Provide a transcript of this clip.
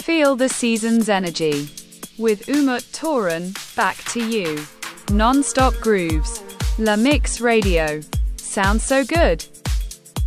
Feel the season's energy. With Umut Toran, back to you. Non-stop grooves. La Mix Radio. Sounds so good.